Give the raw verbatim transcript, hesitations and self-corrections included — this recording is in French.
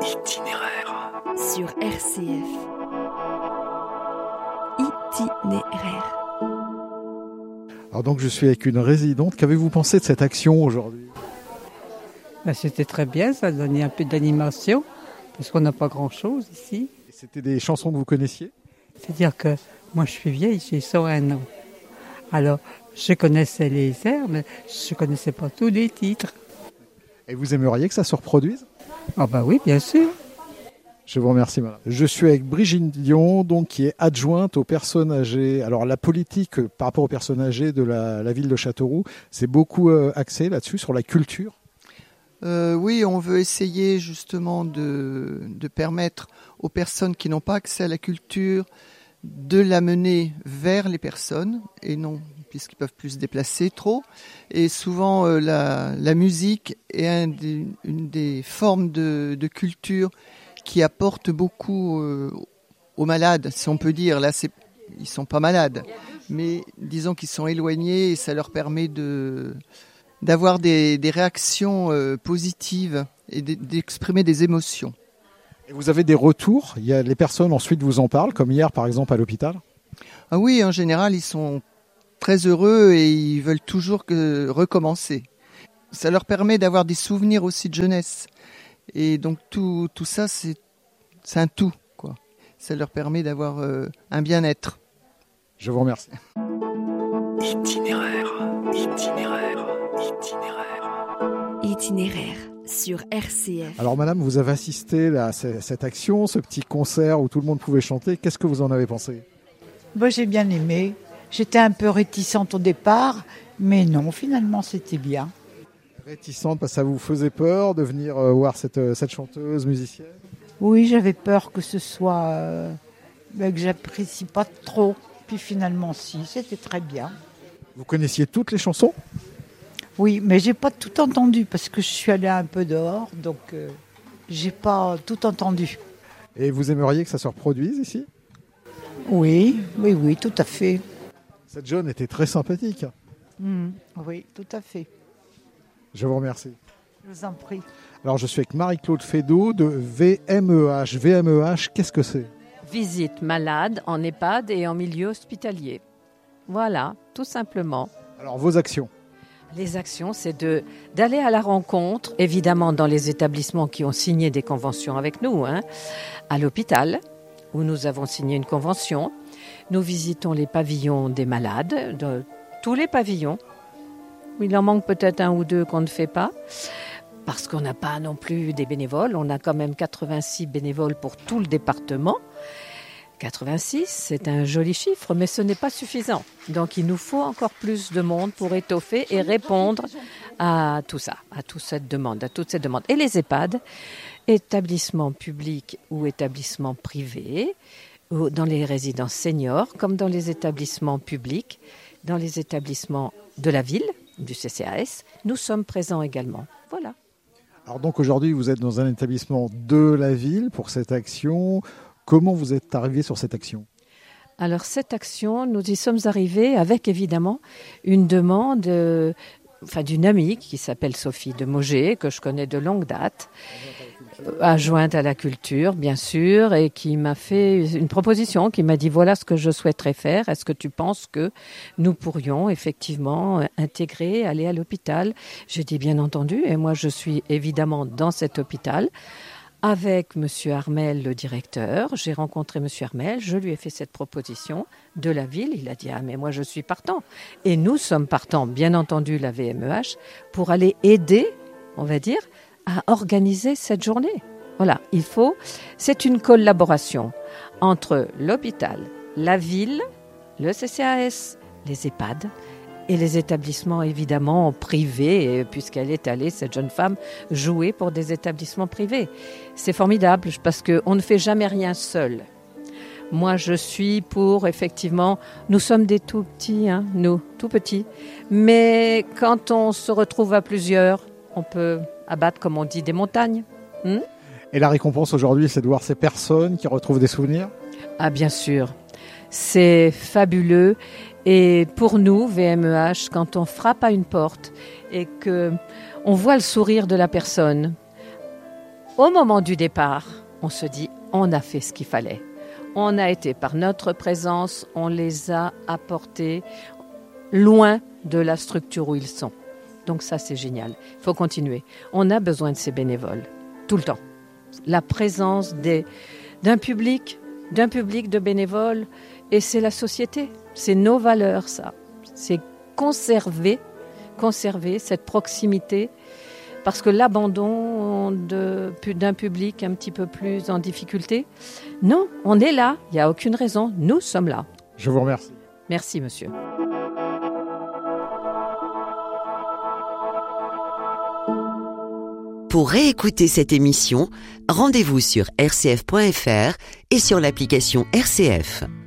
Itinéraire sur R C F. Itinéraire. Alors donc je suis avec une résidente. Qu'avez-vous pensé de cette action aujourd'hui ? Ben, c'était très bien, ça donnait un peu d'animation, parce qu'on n'a pas grand-chose ici. Et c'était des chansons que vous connaissiez ? C'est-à-dire que moi je suis vieille, j'ai cent un ans. Alors je connaissais les airs, mais je ne connaissais pas tous les titres. Et vous aimeriez que ça se reproduise ? Ah ben oui, bien sûr. Je vous remercie, madame. Je suis avec Brigitte Dion, donc, qui est adjointe aux personnes âgées. Alors, la politique euh, par rapport aux personnes âgées de la, la ville de Châteauroux, c'est beaucoup euh, axé là-dessus, sur la culture. Euh, oui, on veut essayer justement de, de permettre aux personnes qui n'ont pas accès à la culture de l'amener vers les personnes, et non, puisqu'ils peuvent plus se déplacer trop. Et souvent, euh, la, la musique est un des, une des formes de, de culture qui apporte beaucoup euh, aux malades, si on peut dire. Là, c'est, ils sont pas malades, mais disons qu'ils sont éloignés et ça leur permet de, d'avoir des, des réactions euh, positives et d'exprimer des émotions. Et vous avez des retours ? Il y a, les personnes ensuite vous en parlent, comme hier par exemple à l'hôpital ? Ah oui, en général, ils sont très heureux et ils veulent toujours que, recommencer. Ça leur permet d'avoir des souvenirs aussi de jeunesse. Et donc tout, tout ça, c'est, c'est un tout, quoi. Ça leur permet d'avoir euh, un bien-être. Je vous remercie. Itinéraire, itinéraire, itinéraire. Itinéraire sur R C F. Alors madame, vous avez assisté là, à cette action, ce petit concert où tout le monde pouvait chanter. Qu'est-ce que vous en avez pensé ? Moi, j'ai bien aimé. J'étais un peu réticente au départ, mais non, finalement, c'était bien. Réticente parce que ça vous faisait peur de venir euh, voir cette, euh, cette chanteuse musicienne ? Oui, j'avais peur que ce soit... Euh, ben, que j'apprécie pas trop. Puis finalement, si, c'était très bien. Vous connaissiez toutes les chansons ? Oui, mais j'ai pas tout entendu parce que je suis allée un peu dehors, donc euh, j'ai pas tout entendu. Et vous aimeriez que ça se reproduise ici ? Oui, oui, oui, tout à fait. Cette jeune était très sympathique. Mmh, oui, tout à fait. Je vous remercie. Je vous en prie. Alors, je suis avec Marie-Claude Fédot de V M E H. V M E H, qu'est-ce que c'est ? Visite malade en EHPAD et en milieu hospitalier. Voilà, tout simplement. Alors, vos actions ? Les actions, c'est de, d'aller à la rencontre, évidemment dans les établissements qui ont signé des conventions avec nous, hein, à l'hôpital, où nous avons signé une convention. Nous visitons les pavillons des malades, de tous les pavillons. Il en manque peut-être un ou deux qu'on ne fait pas, parce qu'on n'a pas non plus des bénévoles. On a quand même quatre-vingt-six bénévoles pour tout le département. quatre-vingt-six, c'est un joli chiffre, mais ce n'est pas suffisant. Donc il nous faut encore plus de monde pour étoffer et répondre à tout ça, à toute cette demande, à toutes ces demandes. Et les EHPAD, établissements publics ou établissements privés, dans les résidences seniors, comme dans les établissements publics, dans les établissements de la ville, du C C A S, nous sommes présents également. Voilà. Alors donc aujourd'hui, vous êtes dans un établissement de la ville pour cette action. Comment vous êtes arrivé sur cette action ? Alors cette action, nous y sommes arrivés avec évidemment une demande euh, enfin, d'une amie qui s'appelle Sophie de Mauger, que je connais de longue date, adjointe à la culture, bien sûr, et qui m'a fait une proposition, qui m'a dit voilà ce que je souhaiterais faire. Est-ce que tu penses que nous pourrions effectivement intégrer, aller à l'hôpital ? J'ai dit bien entendu, et moi je suis évidemment dans cet hôpital. Avec M. Armel, le directeur, j'ai rencontré M. Armel, je lui ai fait cette proposition de la ville. Il a dit « Ah, mais moi, je suis partant ». Et nous sommes partants, bien entendu, la V M E H, pour aller aider, on va dire, à organiser cette journée. Voilà, il faut... C'est une collaboration entre l'hôpital, la ville, le C C A S, les EHPAD et les établissements évidemment privés, puisqu'elle est allée, cette jeune femme, jouer pour des établissements privés. C'est formidable parce qu'on ne fait jamais rien seul. Moi, je suis pour, effectivement, nous sommes des tout petits, hein, nous, tout petits. Mais quand on se retrouve à plusieurs, on peut abattre, comme on dit, des montagnes. Hmm? Et la récompense aujourd'hui, c'est de voir ces personnes qui retrouvent des souvenirs ? Ah, bien sûr. C'est fabuleux. Et pour nous, V M E H, quand on frappe à une porte et qu'on voit le sourire de la personne, au moment du départ, on se dit, on a fait ce qu'il fallait. On a été, par notre présence, on les a apportés loin de la structure où ils sont. Donc ça, c'est génial. Il faut continuer. On a besoin de ces bénévoles, tout le temps. La présence des, d'un public, d'un public de bénévoles, et c'est la société. C'est nos valeurs, ça. C'est conserver, conserver cette proximité, parce que l'abandon de, d'un public un petit peu plus en difficulté, non, on est là, il n'y a aucune raison, nous sommes là. Je vous remercie. Merci, monsieur. Pour réécouter cette émission, rendez-vous sur r c f point f r et sur l'application R C F.